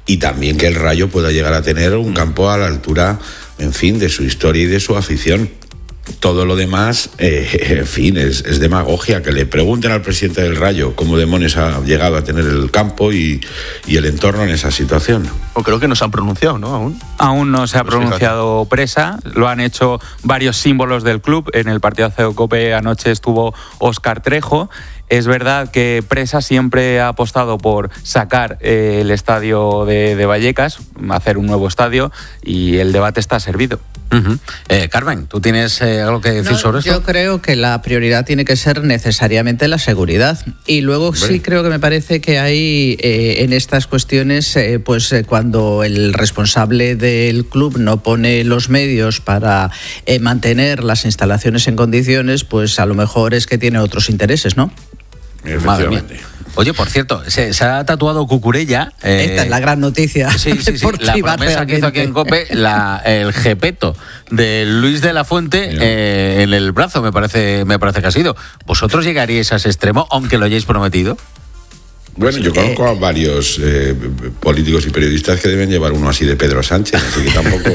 y también que el Rayo pueda llegar a tener un campo a la altura, en fin, de su historia y de su afición. Todo lo demás, en fin, es demagogia. Que le pregunten al presidente del Rayo cómo demonios ha llegado a tener el campo y el entorno en esa situación. O creo que no se han pronunciado, ¿no? Aún no se ha pronunciado Presa. Lo han hecho varios símbolos del club. En el partidazo de COPE anoche estuvo Óscar Trejo. Es verdad que Presa siempre ha apostado por sacar el estadio de Vallecas, hacer un nuevo estadio, y el debate está servido. Uh-huh. Carmen, ¿tú tienes algo que decir sobre esto? Yo creo que la prioridad tiene que ser necesariamente la seguridad. Y luego sí creo que me parece que hay en estas cuestiones, cuando el responsable del club no pone los medios para mantener las instalaciones en condiciones, pues a lo mejor es que tiene otros intereses, ¿no? Efectivamente. Oye, por cierto, se ha tatuado Cucurella. Esta es la gran noticia. Sí. La promesa que hizo aquí en COPE, el jepeto de Luis de la Fuente en el brazo, me parece que ha sido. ¿Vosotros llegaríais a ese extremo, aunque lo hayáis prometido? Bueno, yo conozco a varios políticos y periodistas que deben llevar uno así de Pedro Sánchez, así que tampoco...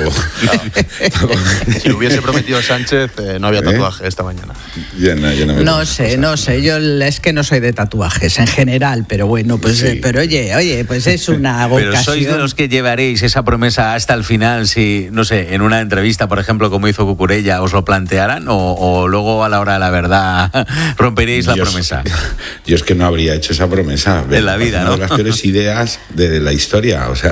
Si lo hubiese prometido Sánchez, no había tatuaje esta mañana. No sé, yo es que no soy de tatuajes en general, pero bueno, pues sí. Pero oye, pues es una ocasión. Pero sois de los que llevaréis esa promesa hasta el final, si, no sé, en una entrevista, por ejemplo, como hizo Cucurella, os lo plantearan, o luego a la hora de la verdad romperíais la promesa. Yo es que no habría hecho esa promesa. De la vida, ¿no? Una de las peores ideas de la historia, o sea...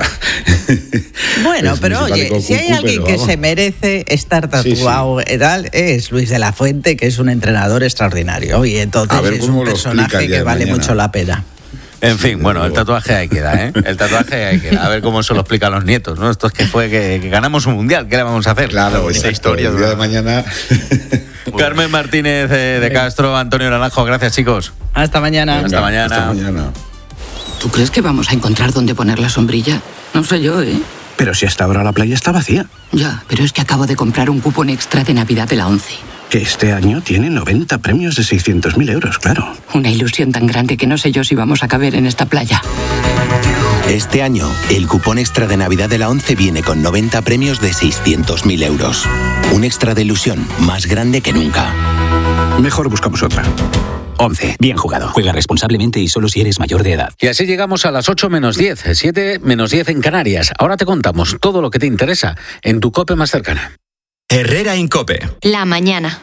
Bueno, pero oye, si hay alguien que se merece estar tatuado y tal, es Luis de la Fuente, que es un entrenador extraordinario, y entonces es un personaje que vale mucho la pena. En fin, bueno, el tatuaje ahí queda, ¿eh? El tatuaje ahí queda. A ver cómo se lo explican los nietos, ¿no? Esto es que fue que ganamos un mundial, ¿qué le vamos a hacer? Claro, esa historia el día de mañana... Carmen Martínez de Castro, Antonio Naranjo, gracias, chicos. Hasta mañana. Hasta mañana. ¿Tú crees que vamos a encontrar dónde poner la sombrilla? No sé yo, ¿eh? Pero si hasta ahora la playa está vacía. Ya, pero es que acabo de comprar un cupón extra de Navidad de la ONCE. Que este año tiene 90 premios de 600.000 euros, claro. Una ilusión tan grande que no sé yo si vamos a caber en esta playa. Este año, el cupón extra de Navidad de la ONCE viene con 90 premios de 600.000 euros. Un extra de ilusión más grande que nunca. Mejor buscamos otra. 11. Bien jugado. Juega responsablemente y solo si eres mayor de edad. Y así llegamos a las 8 menos 10, 7 menos 10 en Canarias. Ahora te contamos todo lo que te interesa en tu COPE más cercana. Herrera en COPE. La mañana.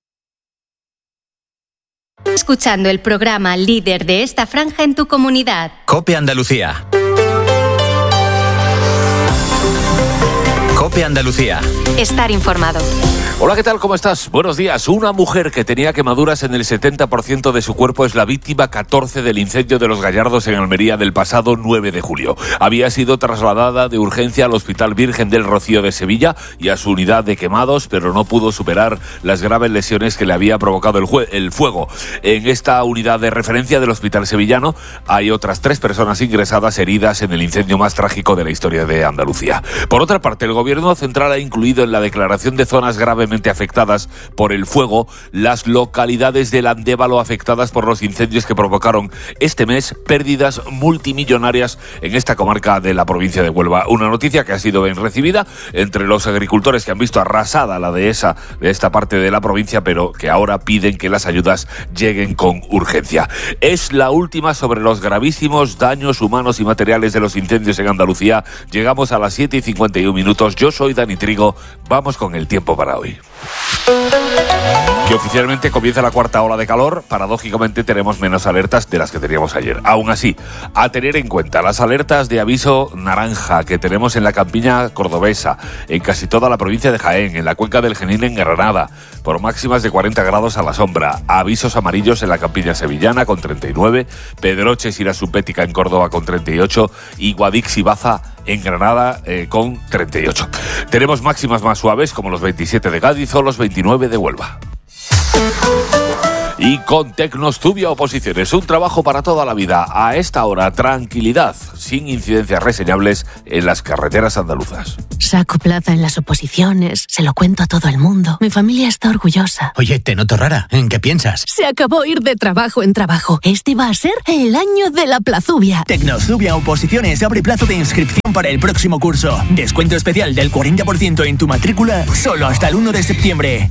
Escuchando el programa líder de esta franja en tu comunidad. COPE Andalucía. COPE Andalucía. Estar informado. Hola, ¿qué tal? ¿Cómo estás? Buenos días. Una mujer que tenía quemaduras en el 70% de su cuerpo es la víctima 14 del incendio de Los Gallardos en Almería del pasado 9 de julio. Había sido trasladada de urgencia al Hospital Virgen del Rocío de Sevilla y a su unidad de quemados, pero no pudo superar las graves lesiones que le había provocado el fuego. En esta unidad de referencia del Hospital Sevillano hay otras 3 personas ingresadas heridas en el incendio más trágico de la historia de Andalucía. Por otra parte, el Gobierno Central ha incluido en la declaración de zonas gravemente afectadas por el fuego las localidades del Andévalo afectadas por los incendios que provocaron este mes pérdidas multimillonarias en esta comarca de la provincia de Huelva. Una noticia que ha sido bien recibida entre los agricultores que han visto arrasada la dehesa de esta parte de la provincia, pero que ahora piden que las ayudas lleguen con urgencia. Es la última sobre los gravísimos daños humanos y materiales de los incendios en Andalucía. Llegamos a las 7:51. Yo soy Dani Trigo. Vamos con el tiempo para hoy. Que oficialmente comienza la 4ª ola de calor. Paradójicamente tenemos menos alertas de las que teníamos ayer. Aún así, a tener en cuenta las alertas de aviso naranja que tenemos en la campiña cordobesa, en casi toda la provincia de Jaén, en la cuenca del Genil en Granada, por máximas de 40 grados a la sombra. Avisos amarillos en la campiña sevillana con 39, Pedroches y la Subética en Córdoba con 38 y Guadix y Baza en Granada con 38. Tenemos máximas más suaves como los 27 de Cádiz o los 29 de Huelva. Y con Tecnostubia Oposiciones, un trabajo para toda la vida. A esta hora, tranquilidad, sin incidencias reseñables en las carreteras andaluzas. Saco plaza en las oposiciones, se lo cuento a todo el mundo. Mi familia está orgullosa. Oye, te noto rara. ¿En qué piensas? Se acabó ir de trabajo en trabajo. Este va a ser el año de la plazubia. Tecnostubia Oposiciones abre plazo de inscripción para el próximo curso. Descuento especial del 40% en tu matrícula solo hasta el 1 de septiembre.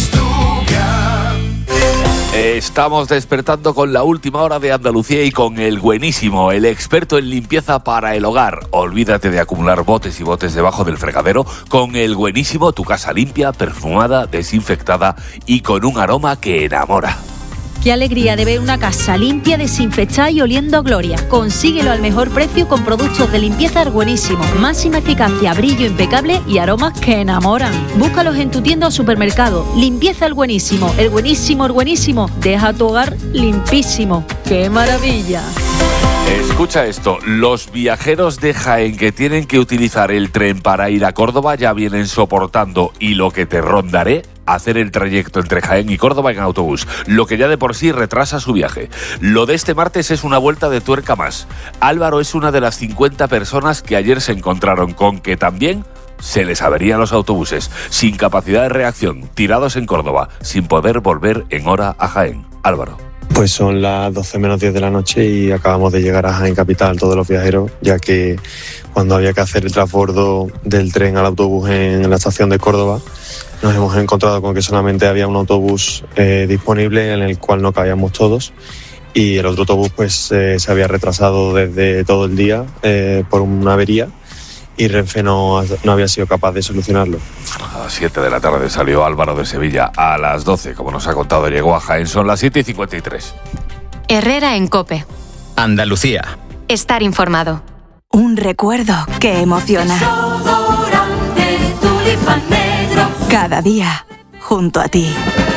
Estamos despertando con la última hora de Andalucía y con el buenísimo, el experto en limpieza para el hogar. Olvídate de acumular botes y botes debajo del fregadero. Con el buenísimo, tu casa limpia, perfumada, desinfectada y con un aroma que enamora. Qué alegría de ver una casa limpia, desinfectada y oliendo a gloria. Consíguelo al mejor precio con productos de limpieza Buenísimo. Máxima eficacia, brillo impecable y aromas que enamoran. Búscalos en tu tienda o supermercado. Limpieza el Buenísimo. El Buenísimo, el Buenísimo. Deja tu hogar limpísimo. ¡Qué maravilla! Escucha esto, los viajeros de Jaén que tienen que utilizar el tren para ir a Córdoba ya vienen soportando, y lo que te rondaré, hacer el trayecto entre Jaén y Córdoba en autobús, lo que ya de por sí retrasa su viaje. Lo de este martes es una vuelta de tuerca más. Álvaro es una de las 50 personas que ayer se encontraron con que también se les averían los autobuses, sin capacidad de reacción, tirados en Córdoba, sin poder volver en hora a Jaén. Álvaro. Pues son las 12 menos 10 de la noche y acabamos de llegar a Jaén Capital todos los viajeros, ya que cuando había que hacer el transbordo del tren al autobús en la estación de Córdoba, nos hemos encontrado con que solamente había un autobús disponible en el cual no cabíamos todos, y el otro autobús pues se había retrasado desde todo el día por una avería, y Renfe no había sido capaz de solucionarlo. A las 7 de la tarde salió Álvaro de Sevilla. A las 12, como nos ha contado, llegó a Jaén. Son las 7:53. Herrera en COPE. Andalucía. Estar informado. Un recuerdo que emociona. Cada día, junto a ti.